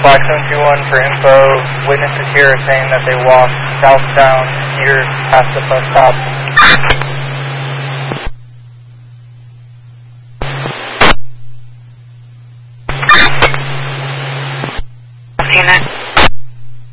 Black 721 for info. Witnesses here are saying that they walked southbound here past the bus stop.